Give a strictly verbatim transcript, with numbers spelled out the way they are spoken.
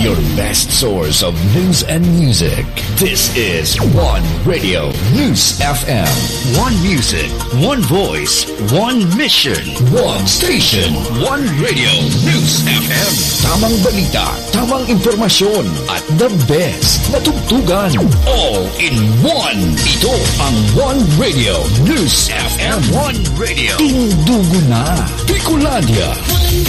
your best source of news and music. This is One Radio News F M. One music, one voice, one mission, one station, one Radio News F M. Tamang balita, tamang impormasyon, at the best na tugtugan. All in one. Ito ang One Radio News F M. One Radio. Tindugo na. Bicolania.